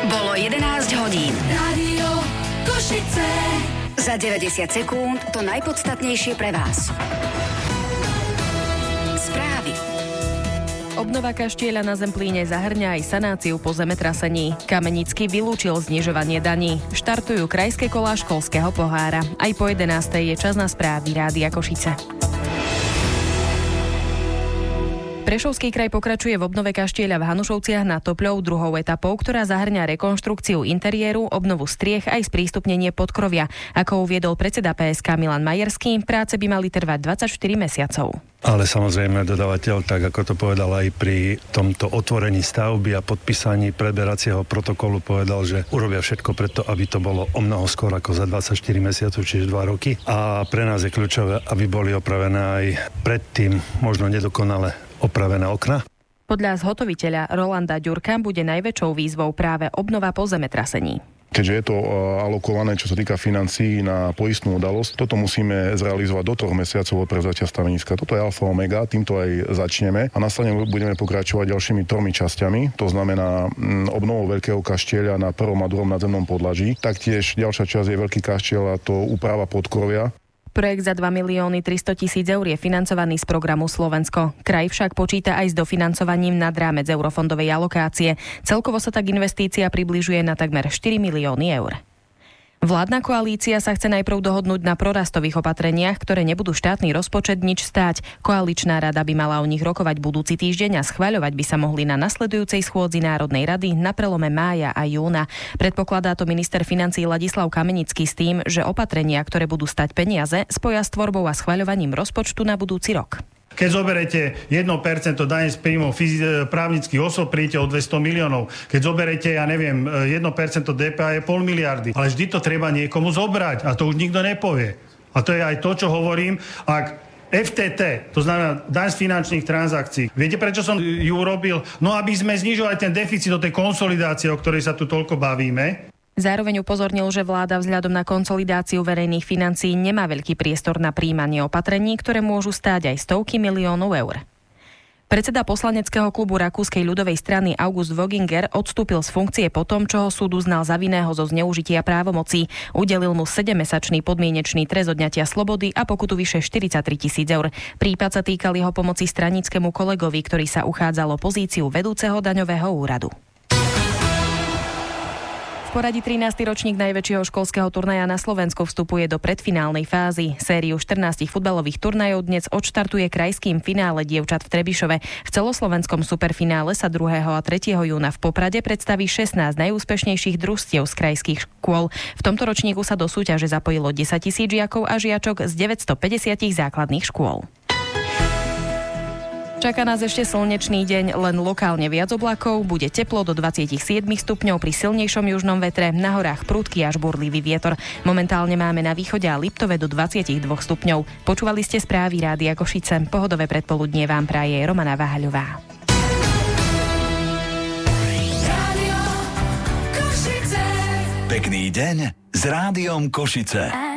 Bolo 11 hodín. Rádio Košice. Za 90 sekúnd to najpodstatnejšie pre vás. Správy. Obnova kaštieľa na Zemplíne zahrňa aj sanáciu po zemetrasení. Kamenický vylúčil znižovanie daní. Štartujú krajské kolá školského pohára. Aj po 11. je čas na správy Rádia Košice. Prešovský kraj pokračuje v obnove kaštieľa v Hanušovciach nad Topľou druhou etapou, ktorá zahrňa rekonštrukciu interiéru, obnovu striech aj sprístupnenie podkrovia. Ako uviedol predseda PSK Milan Majerský, práce by mali trvať 24 mesiacov. Ale samozrejme dodavateľ, tak ako to povedal aj pri tomto otvorení stavby a podpísaní preberacieho protokolu, povedal, že urobia všetko preto, aby to bolo o mnoho skôr ako za 24 mesiacov, čiže 2 roky. A pre nás je kľúčové, aby boli opravené aj predtým možno nedokonale opravené okna. Podľa zhotoviteľa Rolanda Ďurka bude najväčšou výzvou práve obnova po zemetrasení. Keďže je to alokované, čo sa týka financií na poistnú udalosť, toto musíme zrealizovať do 3 mesiacov od prevzatia staveniska. Toto je alfa omega, týmto aj začneme a následne budeme pokračovať ďalšími 3 časťami. To znamená obnovou veľkého kaštieľa na prvom a druhom nadzemnom podlaží. Taktiež ďalšia časť je veľký kaštieľ a to úprava podkrovia. Projekt za 2 300 000 eur je financovaný z programu Slovensko. Kraj však počíta aj s dofinancovaním nad rámec eurofondovej alokácie. Celkovo sa tak investícia približuje na takmer 4 milióny eur. Vládna koalícia sa chce najprv dohodnúť na prorastových opatreniach, ktoré nebudú štátny rozpočet nič stáť. Koaličná rada by mala o nich rokovať budúci týždeň a schvaľovať by sa mohli na nasledujúcej schôdzi Národnej rady na prelome mája a júna. Predpokladá to minister financií Ladislav Kamenický s tým, že opatrenia, ktoré budú stať peniaze, spoja s tvorbou a schvaľovaním rozpočtu na budúci rok. Keď zoberete 1% dane z príjmov právnických osôb, príjete o 200 miliónov. Keď zoberete, 1% DPH je 0,5 miliardy. Ale vždy to treba niekomu zobrať a to už nikto nepovie. A to je aj to, čo hovorím. Ak FTT, to znamená daň z finančných transakcií. Viete, prečo som ju urobil? No, aby sme znižovali ten deficit do tej konsolidácie, o ktorej sa tu toľko bavíme. Zároveň upozornil, že vláda vzhľadom na konsolidáciu verejných financií nemá veľký priestor na prijímanie opatrení, ktoré môžu stáť aj stovky miliónov eur. Predseda poslaneckého klubu Rakúskej ľudovej strany August Voginger odstúpil z funkcie po tom, čo ho súd uznal za vinného zo zneužitia právomocí. Udelil mu 7-mesačný podmienečný trest odňatia slobody a pokutu vyše 43 000 eur. Prípad sa týkal jeho pomoci stranickému kolegovi, ktorý sa uchádzal o pozíciu vedúceho daňového úradu. V poradí 13. ročník najväčšieho školského turnaja na Slovensku vstupuje do predfinálnej fázy. Sériu 14 futbalových turnajov dnes odštartuje krajským finále dievčat v Trebišove. V celoslovenskom superfinále sa 2. a 3. júna v Poprade predstaví 16 najúspešnejších družstiev z krajských škôl. V tomto ročníku sa do súťaže zapojilo 10 000 žiakov a žiačok z 950 základných škôl. Čaká nás ešte slnečný deň, len lokálne viac oblakov, bude teplo do 27 stupňov pri silnejšom južnom vetre, na horách prudký až burlivý vietor. Momentálne máme na východe a Liptove do 22 stupňov. Počúvali ste správy Rádia Košice. Pohodové predpoludnie vám praje Romana Váhaľová. Pekný deň s Rádiom Košice.